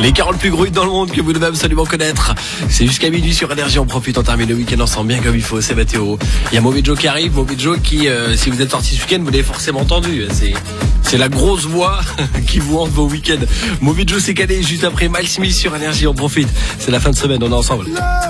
Les 40 plus gros hits dans le monde que vous devez absolument connaître. C'est jusqu'à minuit sur Énergie. On profite, on termine le week-end ensemble bien comme il faut. C'est Mathéo. Il y a Mauvais Joe qui arrive. Mauvais Joe qui, si vous êtes sorti ce week-end, vous l'avez forcément entendu. C'est la grosse voix qui vous hante vos week-ends. Mauvais Joe s'est calé juste après Mike Smith sur Énergie. On profite. C'est la fin de semaine. On est ensemble.